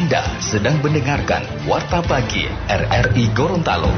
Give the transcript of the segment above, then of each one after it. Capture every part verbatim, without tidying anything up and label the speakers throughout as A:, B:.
A: Anda sedang mendengarkan Warta Pagi R R I Gorontalo.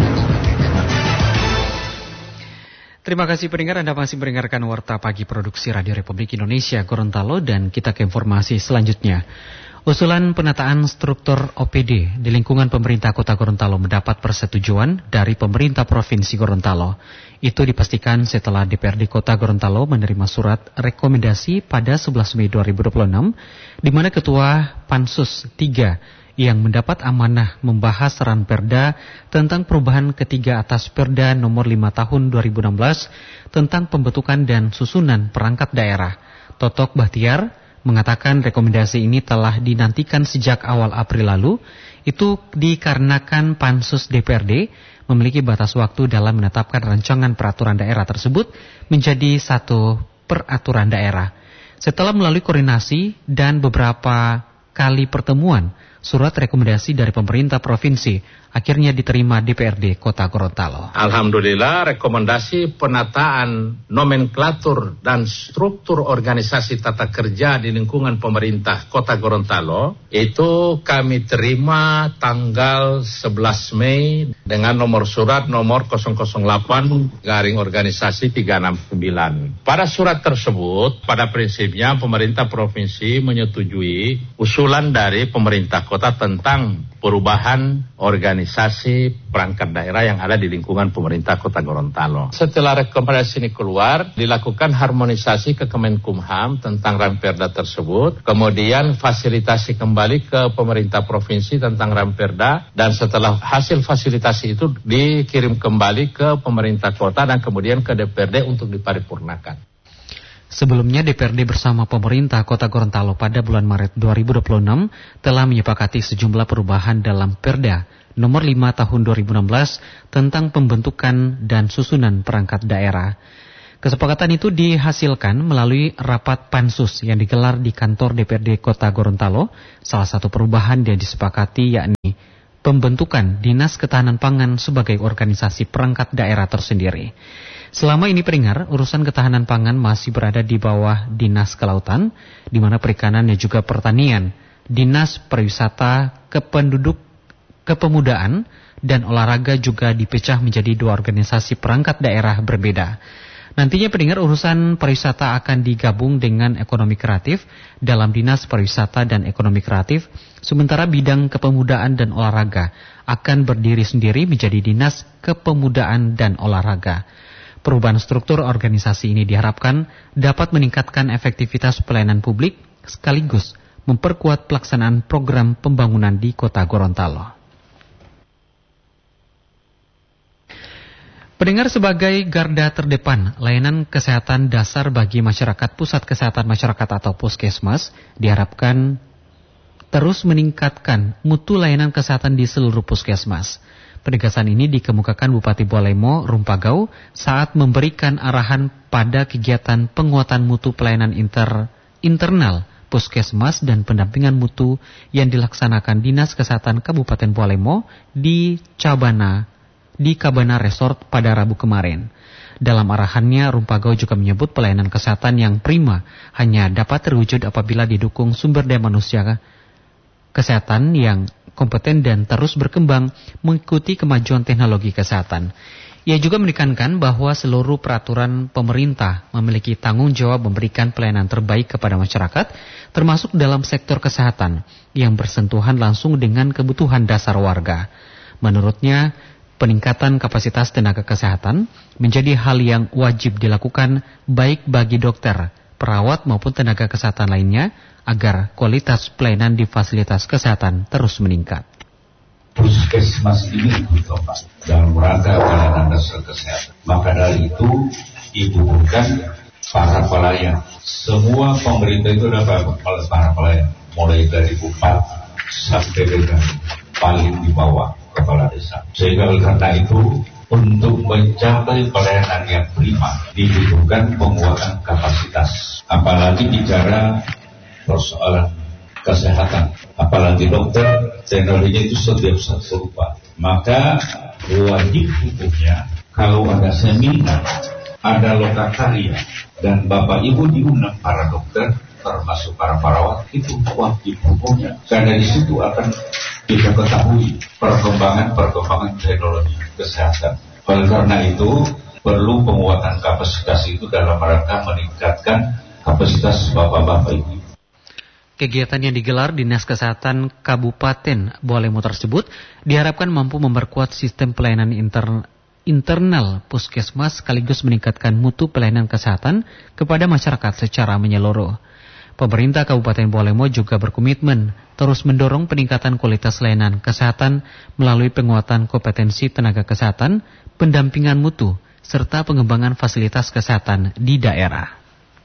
B: Terima kasih pendengar, Anda masih mendengarkan Warta Pagi Produksi Radio Republik Indonesia Gorontalo, dan kita ke informasi selanjutnya. Usulan penataan struktur O P D di lingkungan pemerintah Kota Gorontalo mendapat persetujuan dari pemerintah Provinsi Gorontalo. Itu dipastikan setelah D P R D Kota Gorontalo menerima surat rekomendasi pada sebelas Mei dua ribu dua puluh enam, di mana Ketua Pansus tiga yang mendapat amanah membahas Ranperda tentang perubahan ketiga atas Perda nomor lima tahun dua ribu enam belas tentang pembentukan dan susunan perangkat daerah. Totok Bahtiar mengatakan rekomendasi ini telah dinantikan sejak awal April lalu. Itu dikarenakan Pansus D P R D memiliki batas waktu dalam menetapkan rancangan peraturan daerah tersebut menjadi satu peraturan daerah. Setelah melalui koordinasi dan beberapa kali pertemuan, surat rekomendasi dari pemerintah provinsi akhirnya diterima D P R D Kota Gorontalo.
C: Alhamdulillah, rekomendasi penataan nomenklatur dan struktur organisasi tata kerja di lingkungan pemerintah Kota Gorontalo itu kami terima tanggal sebelas Mei dengan nomor surat nomor nol nol delapan garing organisasi tiga enam sembilan. Pada surat tersebut, pada prinsipnya pemerintah provinsi menyetujui usulan dari pemerintah kota tentang perubahan organisasi perangkat daerah yang ada di lingkungan pemerintah Kota Gorontalo. Setelah rekomendasi ini keluar, dilakukan harmonisasi ke Kemenkumham tentang Ranperda tersebut, kemudian fasilitasi kembali ke pemerintah provinsi tentang Ranperda, dan setelah hasil fasilitasi itu dikirim kembali ke pemerintah kota dan kemudian ke D P R D untuk diparipurnakan.
B: Sebelumnya D P R D bersama pemerintah Kota Gorontalo pada bulan Maret dua ribu dua puluh enam telah menyepakati sejumlah perubahan dalam Perda nomor lima tahun dua ribu enam belas tentang pembentukan dan susunan perangkat daerah. Kesepakatan itu dihasilkan melalui rapat pansus yang digelar di kantor D P R D Kota Gorontalo. Salah satu perubahan yang disepakati yakni pembentukan Dinas Ketahanan Pangan sebagai organisasi perangkat daerah tersendiri. Selama ini pendengar, urusan ketahanan pangan masih berada di bawah Dinas Kelautan, di mana perikanan dan juga pertanian, Dinas Pariwisata, Kependuduk, Kepemudaan, dan Olahraga juga dipecah menjadi dua organisasi perangkat daerah berbeda. Nantinya pendengar, urusan pariwisata akan digabung dengan ekonomi kreatif dalam Dinas Pariwisata dan Ekonomi Kreatif, sementara bidang kepemudaan dan olahraga akan berdiri sendiri menjadi Dinas Kepemudaan dan Olahraga. Perubahan struktur organisasi ini diharapkan dapat meningkatkan efektivitas pelayanan publik sekaligus memperkuat pelaksanaan program pembangunan di Kota Gorontalo. Pendengar, sebagai garda terdepan layanan kesehatan dasar bagi masyarakat, Pusat Kesehatan Masyarakat atau Puskesmas diharapkan terus meningkatkan mutu layanan kesehatan di seluruh puskesmas. Penegasan ini dikemukakan Bupati Bualemo Rumpagau saat memberikan arahan pada kegiatan penguatan mutu pelayanan inter, internal Puskesmas dan pendampingan mutu yang dilaksanakan Dinas Kesehatan Kabupaten Bualemo di Cabana, di Cabana Resort pada Rabu kemarin. Dalam arahannya, Rumpagau juga menyebut pelayanan kesehatan yang prima hanya dapat terwujud apabila didukung sumber daya manusia kesehatan yang kompeten dan terus berkembang mengikuti kemajuan teknologi kesehatan. Ia juga menekankan bahwa seluruh peraturan pemerintah memiliki tanggung jawab memberikan pelayanan terbaik kepada masyarakat, termasuk dalam sektor kesehatan yang bersentuhan langsung dengan kebutuhan dasar warga. Menurutnya, peningkatan kapasitas tenaga kesehatan menjadi hal yang wajib dilakukan baik bagi dokter, perawat maupun tenaga kesehatan lainnya agar kualitas pelayanan di fasilitas kesehatan terus meningkat.
D: Puskesmas ini ditopang dalam rangka pelayanan dasar kesehatan. Maka dari itu dibutuhkan para pelayan. Semua pemerintah itu ada para pelayan, mulai dari bupati sampai dengan paling di bawah kepala desa. Sehingga karena itu untuk mencapai pelayanan yang prima dibutuhkan penguatan kapasitas. Apalagi bicara persoalan kesehatan, apalagi dokter, teknologinya itu setiap saat serupa. Maka wajib hukumnya kalau ada seminar, ada lokakarya, dan Bapak Ibu diundang para dokter, termasuk para perawat itu wajib hukumnya. Karena di situ akan kita ketahui perkembangan-perkembangan teknologi kesehatan. Oleh karena itu perlu penguatan kapasitas itu dalam rangka meningkatkan kapasitas bapak-bapak ibu.
B: Kegiatan yang digelar Dinas Kesehatan Kabupaten Bualemo tersebut diharapkan mampu memperkuat sistem pelayanan inter, internal puskesmas sekaligus meningkatkan mutu pelayanan kesehatan kepada masyarakat secara menyeluruh. Pemerintah Kabupaten Bualemo juga berkomitmen terus mendorong peningkatan kualitas layanan kesehatan melalui penguatan kompetensi tenaga kesehatan, pendampingan mutu, serta pengembangan fasilitas kesehatan di daerah.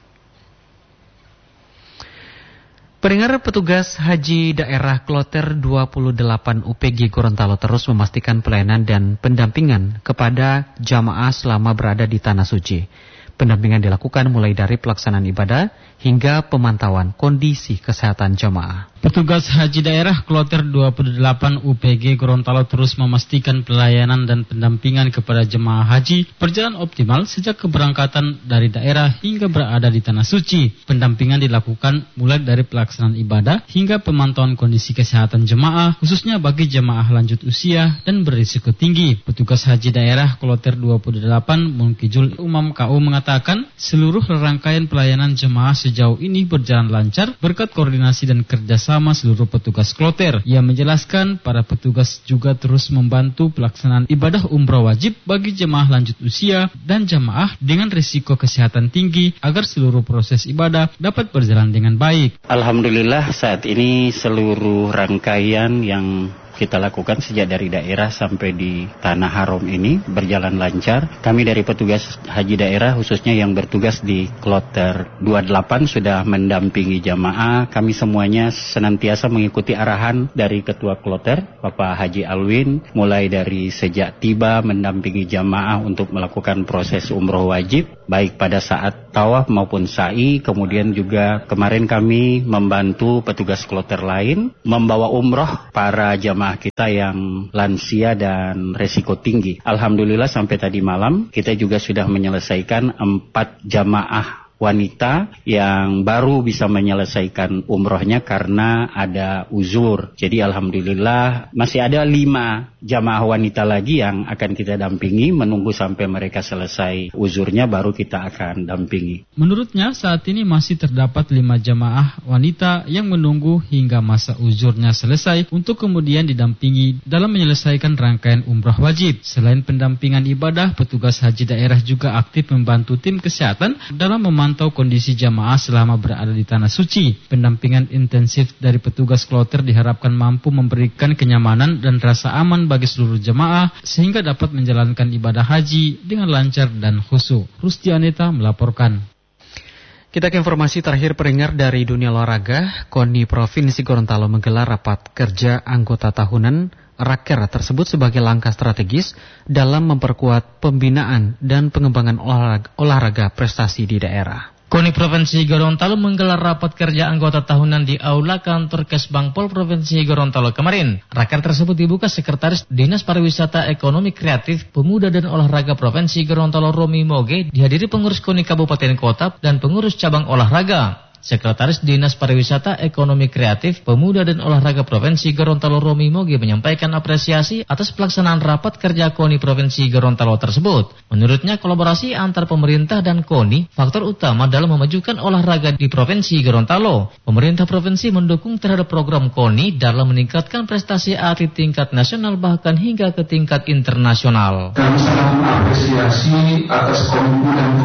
B: Pendengar, petugas haji daerah Kloter dua puluh delapan U P G Gorontalo terus memastikan pelayanan dan pendampingan kepada jamaah selama berada di Tanah Suci. Pendampingan dilakukan mulai dari pelaksanaan ibadah hingga pemantauan kondisi kesehatan jamaah.
E: Petugas haji daerah Kloter dua puluh delapan U P G Gorontalo terus memastikan pelayanan dan pendampingan kepada jemaah haji berjalan optimal sejak keberangkatan dari daerah hingga berada di Tanah Suci. Pendampingan dilakukan mulai dari pelaksanaan ibadah hingga pemantauan kondisi kesehatan jemaah, khususnya bagi jemaah lanjut usia dan berisiko tinggi. Petugas haji daerah Kloter dua puluh delapan Munkijul Umam K U mengatakan seluruh rangkaian pelayanan jemaah sejauh ini berjalan lancar berkat koordinasi dan kerjasama sama seluruh petugas kloter. Ia menjelaskan para petugas juga terus membantu pelaksanaan ibadah umroh wajib bagi jemaah lanjut usia dan jemaah dengan risiko kesehatan tinggi agar seluruh proses ibadah dapat berjalan dengan baik.
F: Alhamdulillah saat ini seluruh rangkaian yang kita lakukan sejak dari daerah sampai di Tanah Haram ini berjalan lancar. Kami dari petugas haji daerah khususnya yang bertugas di Kloter dua puluh delapan sudah mendampingi jamaah. Kami semuanya senantiasa mengikuti arahan dari Ketua Kloter, Bapak Haji Alwin, mulai dari sejak tiba mendampingi jamaah untuk melakukan proses umroh wajib, baik pada saat tawaf maupun sa'i. Kemudian juga kemarin kami membantu petugas kloter lain membawa umroh para jamaah kita yang lansia dan resiko tinggi. Alhamdulillah sampai tadi malam kita juga sudah menyelesaikan empat jamaah wanita yang baru bisa menyelesaikan umrohnya karena ada uzur. Jadi alhamdulillah masih ada lima jamaah wanita lagi yang akan kita dampingi, menunggu sampai mereka selesai uzurnya baru kita akan dampingi.
E: Menurutnya saat ini masih terdapat lima jamaah wanita yang menunggu hingga masa uzurnya selesai untuk kemudian didampingi dalam menyelesaikan rangkaian umrah wajib. Selain pendampingan ibadah, petugas haji daerah juga aktif membantu tim kesehatan dalam memantau memantau kondisi jamaah selama berada di Tanah Suci. Pendampingan intensif dari petugas kloter diharapkan mampu memberikan kenyamanan dan rasa aman bagi seluruh jamaah sehingga dapat menjalankan ibadah haji dengan lancar dan khusyuk. Rusdi Aneta melaporkan.
B: Kita ke informasi terakhir pendengar dari dunia olahraga. KONI Provinsi Gorontalo menggelar rapat kerja anggota tahunan Raker tersebut sebagai langkah strategis dalam memperkuat pembinaan dan pengembangan olahraga, olahraga prestasi di daerah.
G: KONI Provinsi Gorontalo menggelar rapat kerja anggota tahunan di Aula Kantor Kesbangpol Provinsi Gorontalo kemarin. Raker tersebut dibuka Sekretaris Dinas Pariwisata Ekonomi Kreatif Pemuda dan Olahraga Provinsi Gorontalo Romi Moge, dihadiri pengurus KONI Kabupaten Kota dan pengurus cabang olahraga. Sekretaris Dinas Pariwisata Ekonomi Kreatif Pemuda dan Olahraga Provinsi Gorontalo Romi Moge menyampaikan apresiasi atas pelaksanaan rapat kerja KONI Provinsi Gorontalo tersebut. Menurutnya kolaborasi antar pemerintah dan KONI faktor utama dalam memajukan olahraga di Provinsi Gorontalo. Pemerintah provinsi mendukung terhadap program KONI dalam meningkatkan prestasi atlet tingkat nasional bahkan hingga ke tingkat internasional.
H: Kami sangat mengapresiasi atas komitmen dan